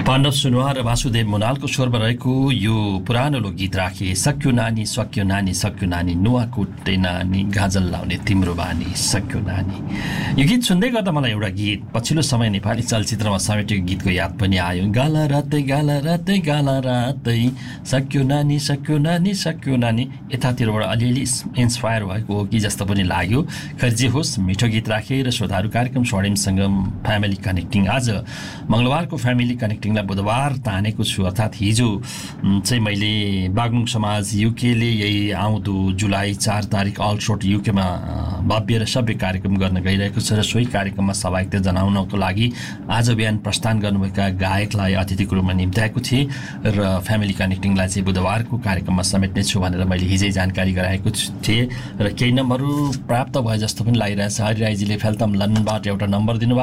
पाण्डव सुनुवार र वासुदेव मुनालको स्वरमा रहेको यो पुरानो लोकगीत राखे। सक्यो नानी सक्यो नानी सक्यो नानी नुहाकुटे नानी गाजल लाउने तिम्रो बानी सक्यो नानी। यो गीत सुन्दै गर्दा मलाई एउटा गीत पछिल्लो समय नेपाली चलचित्रमा समेटेको गीतको याद पनि आयो। गाला रातै गाला रातै गाला रातै सक्यो नानी सक्यो नानी सक्यो नानी। यतातिरबाट अलिअलि इन्सपायर भएको हो कि जस्तो पनि लाग्यो। खैर जे होस्, मिठो गीत राखे र श्रोताहरू कार्यक्रम स्वर्णिमसँग फ्यामिली कनेक्टिङ। आज मङ्गलबारको फ्यामिली कनेक्टिङलाई बुधबार तानेको छु, अर्थात् हिजो चाहिँ मैले बागलुङ समाज युकेले यही आउँदो जुलाई 4 तारिक अल शोट युकेमा भव्य र सभ्य कार्यक्रम गर्न गइरहेको छ र सोही कार्यक्रममा सहभागिता जनाउनको लागि आज बिहान प्रस्थान गर्नुभएका गायकलाई अतिथिको रूपमा निम्त्याएको थिएँ र फ्यामिली कनेक्टिङलाई चाहिँ बुधबारको कार्यक्रममा समेट्नेछु भनेर मैले हिजै जानकारी गराएको थिएँ र केही नम्बरहरू प्राप्त भए जस्तो पनि लागिरहेछ। हरि राईजीले फेल्तम लन्डनबाट एउटा नम्बर दिनुभएको